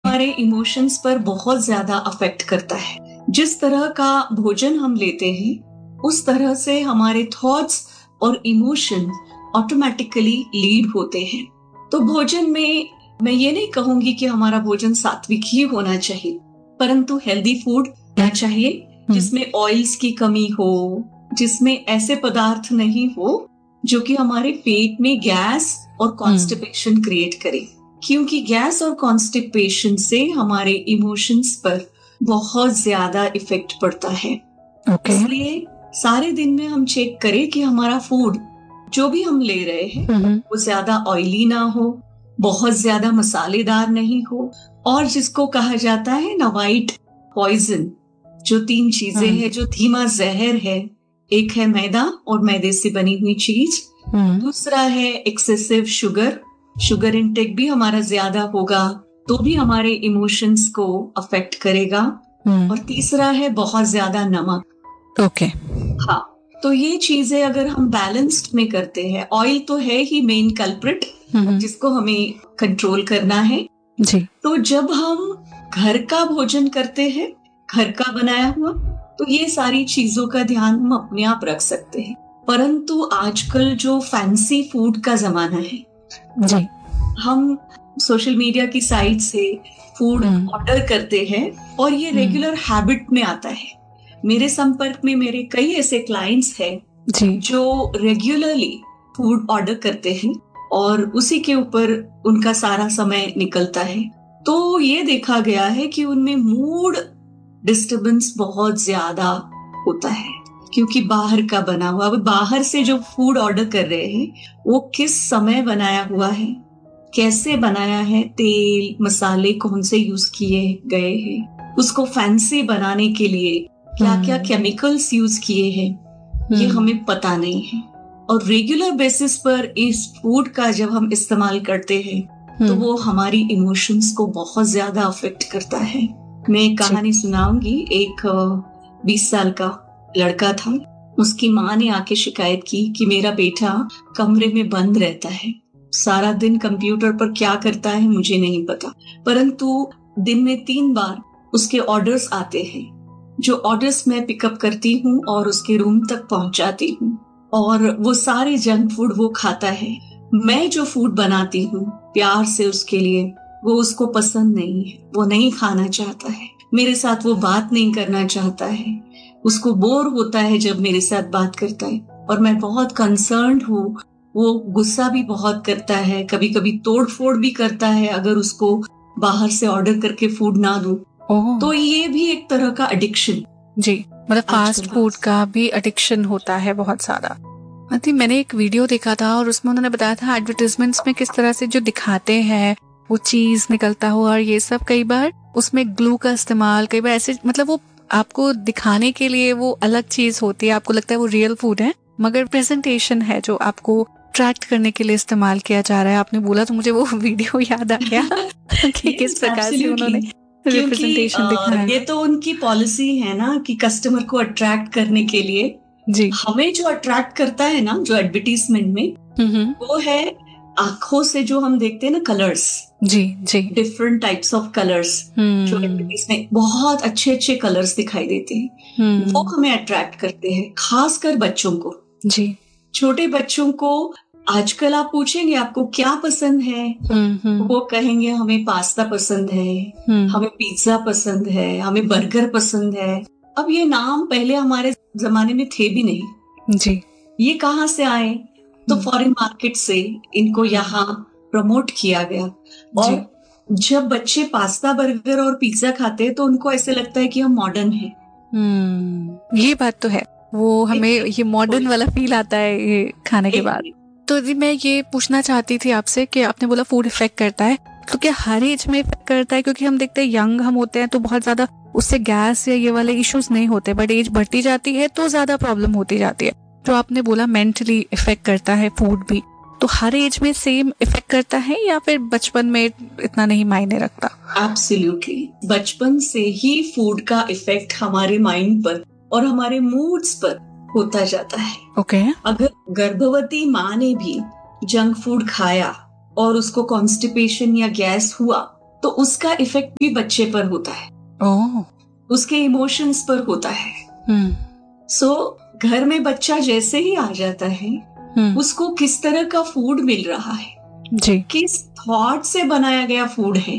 हमारे इमोशंस पर बहुत ज्यादा अफेक्ट करता है। जिस तरह का भोजन हम लेते हैं उस तरह से हमारे थॉट्स और इमोशन ऑटोमेटिकली लीड होते हैं। तो भोजन में मैं ये नहीं कहूंगी कि हमारा भोजन सात्विक ही होना चाहिए, परंतु हेल्दी फूड होना चाहिए जिसमें ऑयल्स की कमी हो, जिसमें ऐसे पदार्थ नहीं हो जो कि हमारे पेट में गैस और कॉन्स्टिपेशन क्रिएट करे, क्योंकि गैस और कॉन्स्टिपेशन से हमारे इमोशंस पर बहुत ज्यादा इफेक्ट पड़ता है। इसलिए सारे दिन में हम चेक करें कि हमारा फूड जो भी हम ले रहे हैं वो ज्यादा ऑयली ना हो, बहुत ज्यादा मसालेदार नहीं हो, और जिसको कहा जाता है ना वाइट पॉइजन, जो 3 चीजें हैं, जो धीमा जहर है। एक है मैदा और मैदे से बनी हुई चीज, दूसरा है एक्सेसिव शुगर इंटेक भी हमारा ज्यादा होगा तो भी हमारे इमोशंस को अफेक्ट करेगा, और तीसरा है बहुत ज्यादा नमक। हाँ, तो ये चीजें अगर हम बैलेंस्ड में करते हैं, ऑयल तो है ही मेन कल्प्रिट जिसको हमें कंट्रोल करना है जी। तो जब हम घर का भोजन करते हैं, घर का बनाया हुआ, तो ये सारी चीजों का ध्यान हम अपने आप रख सकते हैं। परंतु आजकल जो फैंसी फूड का जमाना है जी, हम सोशल मीडिया की साइट से फूड ऑर्डर करते हैं और ये रेगुलर हैबिट में आता है। मेरे संपर्क में मेरे कई ऐसे क्लाइंट्स हैं जो रेगुलरली फूड ऑर्डर करते हैं और उसी के ऊपर उनका सारा समय निकलता है। तो ये देखा गया है कि उनमें मूड डिस्टर्बेंस बहुत ज्यादा होता है, क्योंकि बाहर का बना हुआ, बाहर से जो फूड ऑर्डर कर रहे हैं वो किस समय बनाया हुआ है, कैसे बनाया है, तेल मसाले कौन से यूज किए गए हैं, उसको फैंसी बनाने के लिए क्या क्या केमिकल्स यूज किए हैं, ये हमें पता नहीं है। और रेगुलर बेसिस पर इस फूड का जब हम इस्तेमाल करते हैं तो वो हमारी इमोशंस को बहुत ज्यादा अफेक्ट करता है। मैं एक कहानी सुनाऊंगी। एक 20 साल का लड़का था, उसकी माँ ने आके शिकायत की कि मेरा बेटा कमरे में बंद रहता है, सारा दिन कंप्यूटर पर क्या करता है मुझे नहीं पता, परंतु दिन में 3 बार उसके ऑर्डर्स आते हैं, जो ऑर्डर्स मैं पिकअप करती हूँ और उसके रूम तक पहुंचाती हूँ, और वो सारे जंक फूड वो खाता है। मैं जो फूड बनाती हूँ प्यार से उसके लिए, वो उसको पसंद नहीं है, वो नहीं खाना चाहता है, मेरे साथ वो बात नहीं करना चाहता है, उसको बोर होता है जब मेरे साथ बात करता है, और मैं बहुत कंसर्न्ड हूँ। वो गुस्सा भी बहुत करता है, कभी कभी तोड़ फोड़ भी करता है अगर उसको बाहर से ऑर्डर करके फूड ना दूं। तो ये भी एक तरह का एडिक्शन जी, मतलब फास्ट फूड का भी एडिक्शन होता है बहुत ज्यादा। मैंने एक वीडियो देखा था और उसमें उन्होंने बताया था एडवर्टाइजमेंट्स में किस तरह से जो दिखाते हैं वो चीज निकलता हुआ और ये सब, कई बार उसमें ग्लू का इस्तेमाल, कई बार ऐसे, मतलब वो आपको दिखाने के लिए वो अलग चीज होती है, आपको लगता है वो रियल फूड है, मगर प्रेजेंटेशन है जो आपको अट्रैक्ट करने के लिए इस्तेमाल किया जा रहा है। आपने बोला तो मुझे वो वीडियो याद आ गया कि किस प्रकार से उन्होंने रिप्रेजेंटेशन दिखाया। ये तो उनकी पॉलिसी है ना कि कस्टमर को अट्रैक्ट करने के लिए जी, हमें जो अट्रैक्ट करता है ना, जो एडवर्टीजमेंट में, वो है आंखों से जो हम देखते हैं ना colours, ji ji, different types of colours, जो इसमें बहुत अच्छे अच्छे कलर्स दिखाई देते हैं, वो हमें अट्रैक्ट करते हैं, खासकर बच्चों को जी। छोटे बच्चों को आजकल आप पूछेंगे आपको क्या पसंद है, वो कहेंगे हमें पास्ता पसंद है, हमें पिज्जा पसंद है, हमें बर्गर पसंद है। अब ये नाम पहले हमारे जमाने में थे भी नहीं जी, ये कहाँ से आए? तो फॉरेन मार्केट से इनको यहाँ प्रमोट किया गया। और जब बच्चे पास्ता बर्गर और पिज्जा खाते हैं तो उनको ऐसे लगता है कि हम मॉडर्न हैं। ये बात तो है, वो हमें ये मॉडर्न वाला फील आता है ये खाने के बाद। तो जी मैं ये पूछना चाहती थी आपसे कि आपने बोला फूड इफेक्ट करता है, तो क्या हर एज में इफेक्ट करता है? क्योंकि हम देखते हैं यंग हम होते हैं तो बहुत ज्यादा उससे गैस या ये वाले इश्यूज नहीं होते, बट एज बढ़ती जाती है तो ज्यादा प्रॉब्लम होती जाती है। जो आपने बोला मेंटली इफेक्ट करता है फूड भी, तो हर एज में सेम इफेक्ट करता है या फिर बचपन में इतना नहीं मायने रखता? एब्सोल्युटली, बचपन से ही फूड का इफेक्ट हमारे माइंड पर और हमारे मूड्स पर होता जाता है। ओके। अगर गर्भवती माँ ने भी जंक फूड खाया और उसको कॉन्स्टिपेशन या गैस हुआ तो उसका इफेक्ट भी बच्चे पर होता है, उसके इमोशंस पर होता है। सो घर में बच्चा जैसे ही आ जाता है, उसको किस तरह का फूड मिल रहा है जी, किस थॉट से बनाया गया फूड है,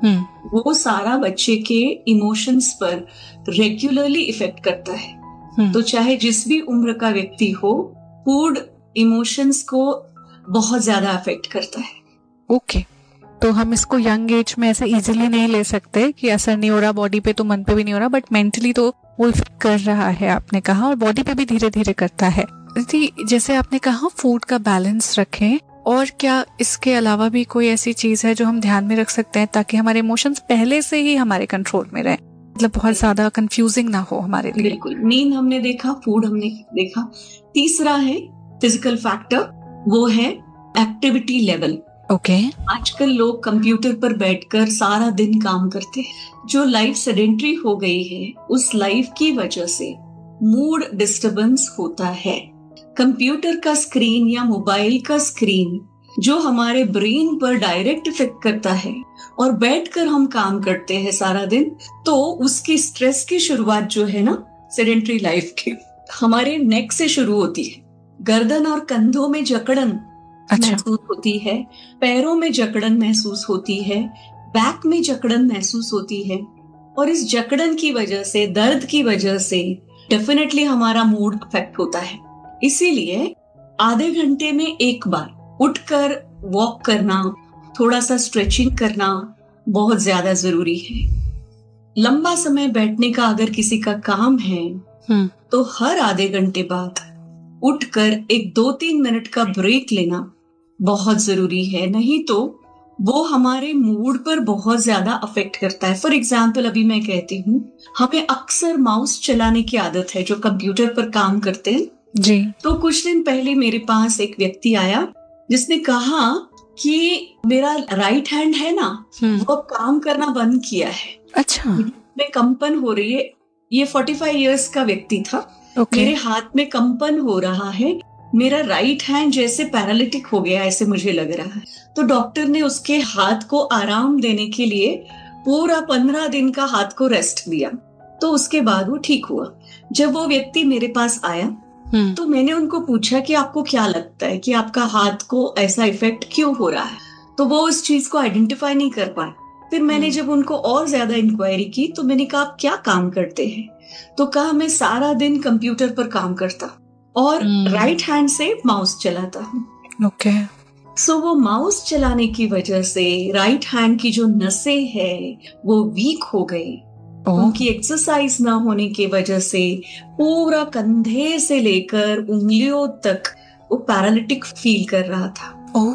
वो सारा बच्चे के इमोशंस पर रेगुलरली इफेक्ट करता है। तो चाहे जिस भी उम्र का व्यक्ति हो, फूड इमोशंस को बहुत ज्यादा अफेक्ट करता है। ओके, तो हम इसको यंग एज में ऐसे इजीली नहीं ले सकते कि असर नहीं हो रहा बॉडी पे तो मन पे भी नहीं हो रहा, बट मेंटली तो वो इफेक्ट कर रहा है आपने कहा, और बॉडी पे भी धीरे धीरे करता है। जैसे आपने कहा फूड का बैलेंस रखें, और क्या इसके अलावा भी कोई ऐसी चीज है जो हम ध्यान में रख सकते हैं ताकि हमारे इमोशंस पहले से ही हमारे कंट्रोल में रहे, मतलब बहुत ज्यादा कंफ्यूजिंग ना हो हमारे लिए? बिल्कुल, नींद हमने देखा, फूड हमने देखा। तीसरा है फिजिकल फैक्टर, वो है एक्टिविटी लेवल। ओके, आजकल लोग कंप्यूटर पर बैठकर सारा दिन काम करते हैं। जो लाइफ सेडेंट्री हो गई है, उस लाइफ की वजह से मूड डिस्टर्बेंस होता है। कंप्यूटर का स्क्रीन या मोबाइल का स्क्रीन जो हमारे ब्रेन पर डायरेक्ट इफेक्ट करता है, और बैठकर हम काम करते हैं सारा दिन, तो उसकी स्ट्रेस की शुरुआत जो है ना सेडेंट्री लाइफ की, हमारे नेक से शुरू होती है। गर्दन और कंधों में जकड़न महसूस होती है, पैरों में जकड़न महसूस होती है, बैक में जकड़न महसूस होती है, और इस जकड़न की वजह से, दर्द की वजह से डेफिनेटली हमारा मूड अफेक्ट होता है। इसीलिए आधे घंटे में एक बार उठकर वॉक करना, थोड़ा सा स्ट्रेचिंग करना बहुत ज्यादा जरूरी है। लंबा समय बैठने का अगर किसी का काम है, तो हर आधे घंटे बाद उठकर एक 2-3 मिनट का ब्रेक लेना बहुत जरूरी है, नहीं तो वो हमारे मूड पर बहुत ज्यादा अफेक्ट करता है। फॉर एग्जाम्पल, अभी मैं कहती हूँ, हमें अक्सर माउस चलाने की आदत है जो कंप्यूटर पर काम करते हैं जी। तो कुछ दिन पहले मेरे पास एक व्यक्ति आया जिसने कहा कि मेरा राइट हैंड है ना, वो काम करना बंद किया है। अच्छा, में कंपन हो रही है। ये 45 इयर्स का व्यक्ति था। मेरे हाथ में कंपन हो रहा है, मेरा राइट हैंड जैसे पैरालिटिक हो गया, ऐसे मुझे लग रहा है। तो डॉक्टर ने उसके हाथ को आराम देने के लिए पूरा 15 दिन का हाथ को रेस्ट दिया, तो उसके बाद वो ठीक हुआ। जब वो व्यक्ति मेरे पास आया तो मैंने उनको पूछा कि आपको क्या लगता है कि आपका हाथ को ऐसा इफेक्ट क्यों हो रहा है, तो वो उस चीज को आइडेंटिफाई नहीं कर पाए। फिर मैंने जब उनको और ज्यादा इंक्वायरी की तो मैंने कहा आप क्या काम करते हैं, तो कहा मैं सारा दिन कंप्यूटर पर काम करता और राइट हैंड से माउस चलाता हूँ। ओके, सो वो माउस चलाने की वजह से राइट हैंड की जो नसें है वो वीक हो गई। उनकी एक्सरसाइज ना होने की वजह से पूरा कंधे से लेकर उंगलियों तक वो पैरालिटिक फील कर रहा था।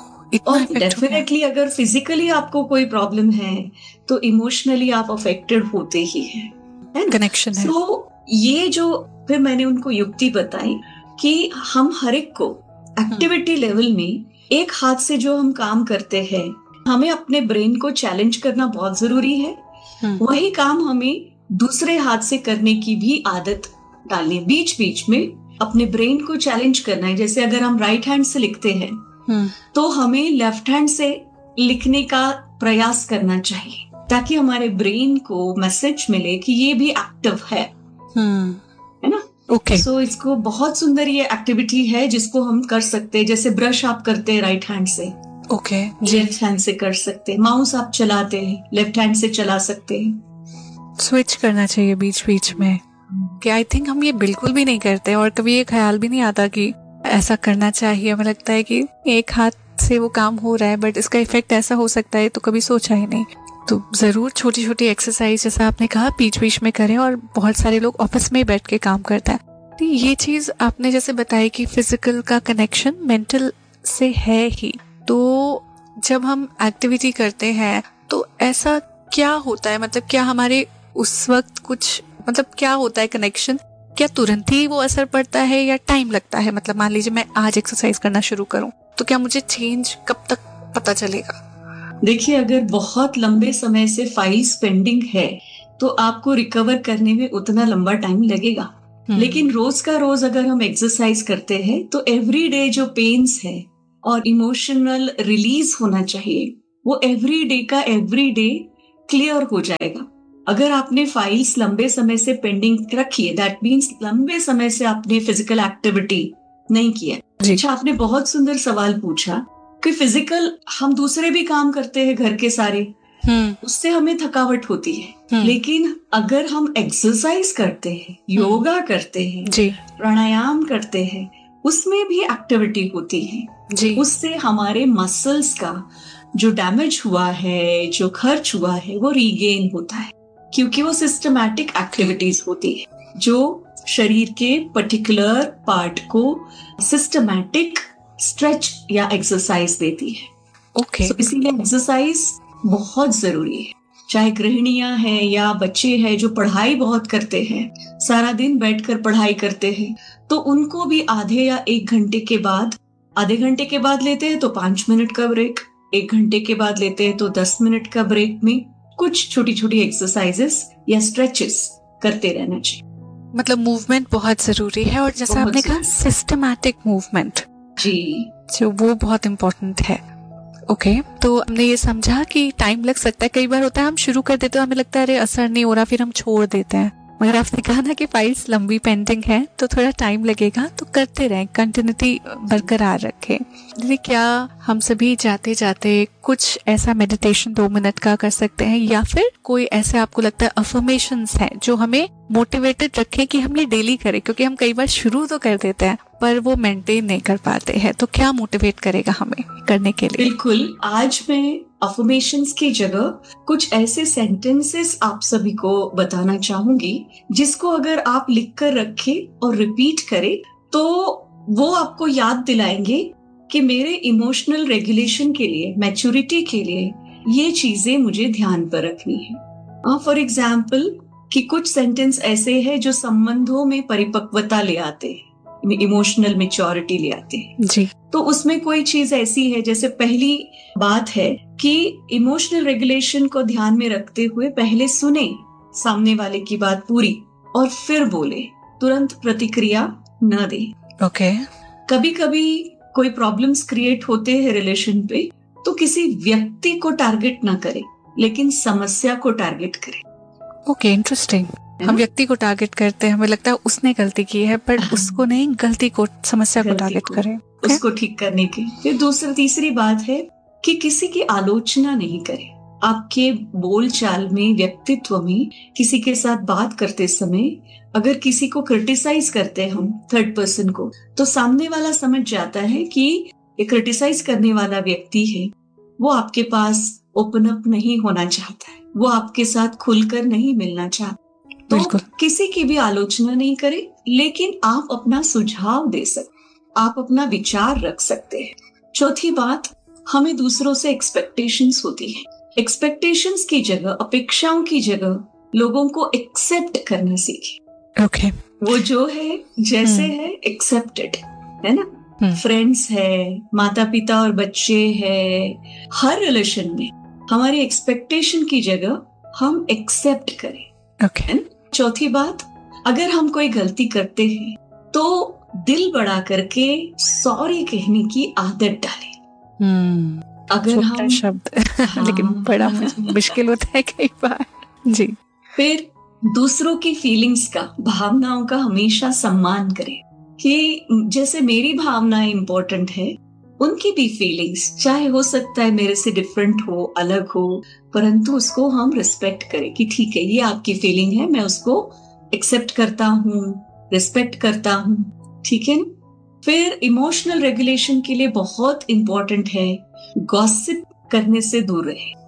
और डेफिनेटली अगर फिजिकली आपको कोई प्रॉब्लम है तो इमोशनली आप अफेक्टेड होते ही हैं, है ना? कनेक्शन है। तो ये जो फिर मैंने उनको युक्ति बताई कि हम हर एक को एक्टिविटी लेवल में एक हाथ से जो हम काम करते हैं, हमें अपने ब्रेन को चैलेंज करना बहुत जरूरी है। वही काम हमें दूसरे हाथ से करने की भी आदत डालनी, बीच बीच में अपने ब्रेन को चैलेंज करना है। जैसे अगर हम राइट हैंड से लिखते हैं तो हमें लेफ्ट हैंड से लिखने का प्रयास करना चाहिए, ताकि हमारे ब्रेन को मैसेज मिले कि ये भी एक्टिव है ना? ओके, सो इसको बहुत सुंदर ये एक्टिविटी है जिसको हम कर सकते हैं। जैसे ब्रश आप करते हैं राइट हैंड से, ओके, लेफ्ट हैंड से कर सकते हैं। माउस आप चलाते हैं, लेफ्ट हैंड से चला सकते हैं। स्विच करना चाहिए बीच बीच में। कि आई थिंक हम ये बिल्कुल भी नहीं करते, और कभी ये ख्याल भी नहीं आता कि ऐसा करना चाहिए। हमें लगता है कि एक हाथ से वो काम हो रहा है, बट इसका इफेक्ट ऐसा हो सकता है, तो कभी सोचा ही नहीं। तो जरूर छोटी छोटी एक्सरसाइज जैसा आपने कहा बीच बीच में करें, और बहुत सारे लोग ऑफिस में बैठ के काम करता है। तो ये चीज आपने जैसे बताई कि फिजिकल का कनेक्शन मेंटल से है ही, तो जब हम एक्टिविटी करते हैं तो ऐसा क्या होता है, मतलब क्या हमारे उस वक्त कुछ, मतलब क्या होता है कनेक्शन, क्या तुरंत ही वो असर पड़ता है या टाइम लगता है? मतलब मान लीजिए मैं आज एक्सरसाइज करना शुरू करूं तो क्या मुझे चेंज कब तक पता चलेगा? देखिए, अगर बहुत लंबे समय से फाइल्स पेंडिंग है तो आपको रिकवर करने में उतना लंबा टाइम लगेगा। लेकिन रोज का रोज अगर हम एक्सरसाइज करते हैं तो एवरी डे जो पेन्स है और इमोशनल रिलीज होना चाहिए वो एवरी डे का एवरी डे क्लियर हो जाएगा। अगर आपने फाइल्स लंबे समय से पेंडिंग रखी है, दैट मीन्स लंबे समय से आपने फिजिकल एक्टिविटी नहीं किया। अच्छा, आपने बहुत सुंदर सवाल पूछा कि फिजिकल हम दूसरे भी काम करते हैं घर के सारे, उससे हमें थकावट होती है, लेकिन अगर हम एक्सरसाइज करते हैं, योगा करते हैं, प्राणायाम करते हैं, उसमें भी एक्टिविटी होती है, उससे हमारे मसल्स का जो डैमेज हुआ है, जो खर्च हुआ है, वो रीगेन होता है, क्योंकि वो सिस्टमैटिक एक्टिविटीज होती है जो शरीर के पर्टिकुलर पार्ट को सिस्टमैटिक स्ट्रेच या एक्सरसाइज देती है। इसीलिए एक्सरसाइज बहुत जरूरी है। चाहे गृहिणियां हैं या बच्चे हैं जो पढ़ाई बहुत करते हैं, सारा दिन बैठकर पढ़ाई करते हैं, तो उनको भी आधे या 1 घंटे के बाद, आधे घंटे के बाद लेते हैं तो 5 मिनट का ब्रेक, 1 घंटे के बाद लेते हैं तो 10 मिनट का ब्रेक में कुछ छोटी छोटी एक्सरसाइजेस या स्ट्रेचेस करते रहना चाहिए। मतलब मूवमेंट बहुत जरूरी है, और जैसा आपने कहा सिस्टमैटिक मूवमेंट, जी, जो वो बहुत इम्पोर्टेंट है। तो हमने ये समझा कि टाइम लग सकता है। कई बार होता है हम शुरू कर देते हैं, हमें लगता है अरे असर नहीं हो रहा, फिर हम छोड़ देते हैं। मगर आपने कहा ना कि फाइल्स लंबी पेंडिंग है तो थोड़ा टाइम लगेगा, तो करते रहें, कंटिन्यूटी बरकरार रखें। दीदी, क्या हम सभी जाते जाते कुछ ऐसा मेडिटेशन 2 मिनट का कर सकते हैं, या फिर कोई ऐसे आपको लगता है अफर्मेशंस हैं जो हमें मोटिवेटेड रखें कि हम ये डेली करें? क्योंकि हम कई बार शुरू तो कर देते हैं पर वो मेंटेन नहीं कर पाते हैं, तो क्या मोटिवेट करेगा हमें करने के लिए? बिल्कुल, आज मैं अफर्मेशंस की जगह कुछ ऐसे सेंटेंसेस आप सभी को बताना चाहूंगी जिसको अगर आप लिख कर रखें और रिपीट करें तो वो आपको याद दिलाएंगे कि मेरे इमोशनल रेगुलेशन के लिए, मैच्योरिटी के लिए ये चीजें मुझे ध्यान पर रखनी है। फॉर एग्जाम्पल कि कुछ सेंटेंस ऐसे हैं जो संबंधों में परिपक्वता ले आते हैं, इमोशनल मैच्योरिटी ले आते हैं जी। तो उसमें कोई चीज ऐसी है, जैसे पहली बात है कि इमोशनल रेगुलेशन को ध्यान में रखते हुए पहले सुने सामने वाले की बात पूरी और फिर बोले, तुरंत प्रतिक्रिया न दे। कभी कभी कोई प्रॉब्लम्स क्रिएट होते हैं रिलेशन पे, तो किसी व्यक्ति को टारगेट ना करे लेकिन समस्या को टारगेट करे। इंटरेस्टिंग। हम व्यक्ति को टारगेट करते हैं, हमें लगता है उसने गलती की है, पर उसको नहीं, गलती को, समस्या को टारगेट करें, उसको ठीक करने की। फिर तीसरी बात है कि किसी की आलोचना नहीं करें। आपके बोलचाल में, व्यक्तित्व में, किसी के साथ बात करते समय अगर किसी को क्रिटिसाइज करते हैं हम, थर्ड पर्सन को, तो सामने वाला समझ जाता है कि ये क्रिटिसाइज करने वाला व्यक्ति है, वो आपके पास ओपन अप नहीं होना चाहता है, वो आपके साथ खुलकर नहीं मिलना चाहता। तो किसी की भी आलोचना नहीं करें, लेकिन आप अपना सुझाव दे सकते, आप अपना विचार रख सकते हैं। चौथी बात, हमें दूसरों से एक्सपेक्टेशंस होती है। एक्सपेक्टेशंस की जगह, अपेक्षाओं की जगह लोगों को एक्सेप्ट करना सीखें। वो जो है, जैसे है, एक्सेप्टेड है ना। फ्रेंड्स है, माता पिता और बच्चे है, हर रिलेशन में हमारी एक्सपेक्टेशन की जगह हम एक्सेप्ट करें। चौथी बात, अगर हम कोई गलती करते हैं तो दिल बड़ा करके सॉरी कहने की आदत डालें। अगर हम शब्द लेकिन बड़ा मुश्किल होता है कई बार। जी। फिर दूसरों की फीलिंग्स का, भावनाओं का हमेशा सम्मान करें कि जैसे मेरी भावनाएं इंपॉर्टेंट है, उनकी भी फीलिंग्स, चाहे हो सकता है मेरे से डिफरेंट हो, अलग हो, परंतु उसको हम रिस्पेक्ट करें कि ठीक है, ये आपकी फीलिंग है, मैं उसको एक्सेप्ट करता हूँ, रिस्पेक्ट करता हूँ, ठीक है। फिर इमोशनल रेगुलेशन के लिए बहुत इंपॉर्टेंट है गॉसिप करने से दूर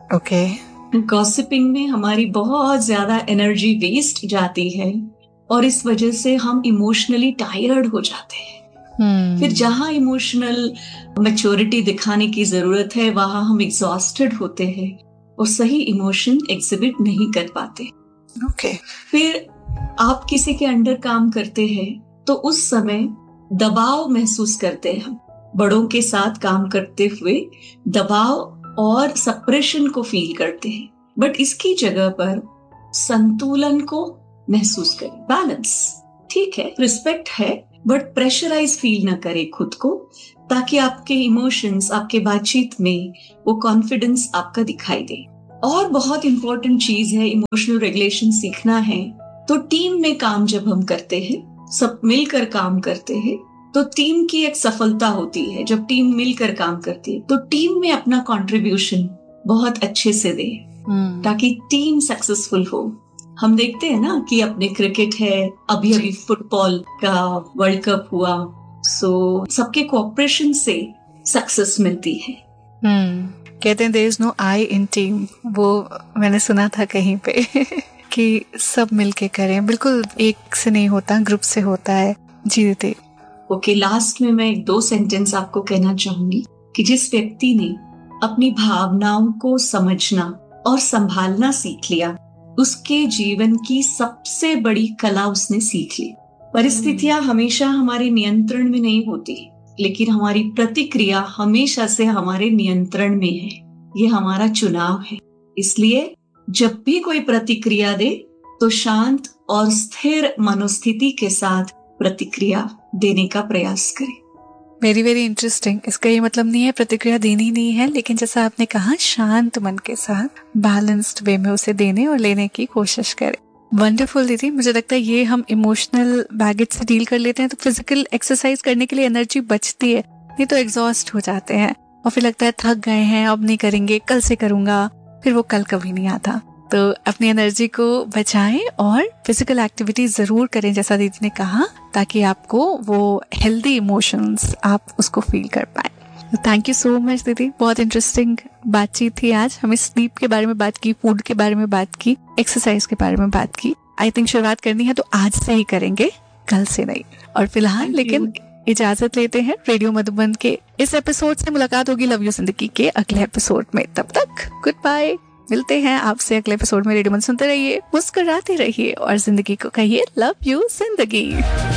रहे। गॉसिपिंग में हमारी बहुत ज्यादा एनर्जी वेस्ट जाती है और इस वजह से हम इमोशनली टायर्ड हो जाते हैं। फिर जहां इमोशनल मैच्योरिटी दिखाने की जरूरत है, वहां हम एग्जॉस्टेड होते हैं और सही इमोशन एग्जिबिट नहीं कर पाते। फिर आप किसी के अंडर काम करते हैं तो उस समय दबाव महसूस करते हैं हम, बड़ों के साथ काम करते हुए दबाव और सप्रेशन को फील करते हैं, बट इसकी जगह पर संतुलन को महसूस करें, बैलेंस। ठीक है, रिस्पेक्ट है, बट प्रेशराइज फील ना करे खुद को, ताकि आपके इमोशंस, आपके बातचीत में वो कॉन्फिडेंस आपका दिखाई दे। और बहुत इंपॉर्टेंट चीज है इमोशनल रेगुलेशन सीखना है तो टीम में काम जब हम करते हैं, सब मिलकर काम करते हैं, तो टीम की एक सफलता होती है। जब टीम मिलकर काम करती है तो टीम में अपना कंट्रीब्यूशन बहुत अच्छे से दे ताकि टीम सक्सेसफुल हो। हम देखते हैं ना कि अपने क्रिकेट है, अभी फुटबॉल का वर्ल्ड कप हुआ, सो सबके कोऑपरेशन से सक्सेस मिलती है। कहते हैं there is no I in team, वो मैंने सुना था कहीं पे कि सब मिलके करें, बिल्कुल एक से नहीं होता, ग्रुप से होता है। जी दीदी। ओके, लास्ट में मैं 2 सेंटेंस आपको कहना चाहूंगी कि जिस व्यक्ति ने अपनी भावनाओं को समझना और संभालना सीख लिया, उसके जीवन की सबसे बड़ी कला उसने सीख ली। परिस्थितियां हमेशा हमारे नियंत्रण में नहीं होती, लेकिन हमारी प्रतिक्रिया हमेशा से हमारे नियंत्रण में है। ये हमारा चुनाव है। इसलिए जब भी कोई प्रतिक्रिया दे तो शांत और स्थिर मनोस्थिति के साथ प्रतिक्रिया देने का प्रयास करें। Very very interesting. इसका ये मतलब नहीं है प्रतिक्रिया देनी नहीं है, लेकिन जैसा आपने कहा शांत मन के साथ बैलेंस्ड वे में उसे देने और लेने की कोशिश करें। वंडरफुल दीदी। मुझे लगता है ये हम इमोशनल बैगेज से डील कर लेते हैं तो फिजिकल एक्सरसाइज करने के लिए एनर्जी बचती है, नहीं तो एग्जॉस्ट हो जाते हैं और फिर लगता है थक गए हैं, अब नहीं करेंगे, कल से करूंगा, फिर वो कल कभी नहीं आता। तो अपनी एनर्जी को बचाएं और फिजिकल एक्टिविटी जरूर करें जैसा दीदी ने कहा, ताकि आपको वो हेल्दी इमोशंस आप उसको फील कर पाए। थैंक यू सो मच दीदी, बहुत इंटरेस्टिंग बातचीत थी आज। हमें स्लीप के बारे में बात की, फूड के बारे में बात की, एक्सरसाइज के बारे में बात की। आई थिंक शुरुआत करनी है तो आज से ही करेंगे, कल से नहीं। और फिलहाल लेकिन इजाजत लेते हैं। रेडियो मधुबन के इस एपिसोड से मुलाकात होगी लव यू जिंदगी के अगले एपिसोड में। तब तक गुड बाय। मिलते हैं आपसे अगले एपिसोड में। रेडियो मन सुनते रहिए, मुस्कुराते रहिए और जिंदगी को कहिए लव यू जिंदगी।